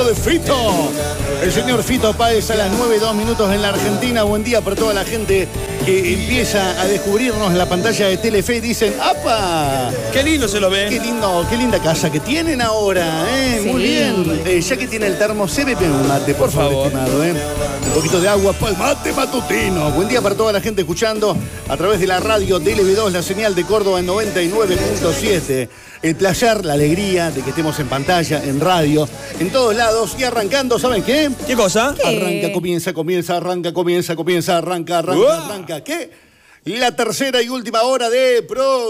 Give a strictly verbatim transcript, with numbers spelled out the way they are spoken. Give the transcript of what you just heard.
momento de Fito. El señor Fito Páez a las nueve y dos minutos en la Argentina. Buen día para toda la gente que empieza a descubrirnos en la pantalla de Telefe y dicen, ¡apa! Qué lindo se lo ve. Qué lindo, qué linda casa que tienen ahora, ¿eh? Sí. Muy bien. Eh, ya que tiene el termo, se bebe un mate, por, Por favor, favor. estimado, ¿eh? Un poquito de agua para el mate matutino. Buen día para toda la gente escuchando a través de la radio D L B dos, la señal de Córdoba en noventa y nueve punto siete. El placer, la alegría de que estemos en pantalla, en radio, en todos lados y arrancando, ¿saben qué? ¿Qué cosa? ¿Qué? Arranca, comienza, comienza, arranca, comienza, comienza, arranca, arranca, Uah. arranca. ¿Qué? La tercera y última hora de Pro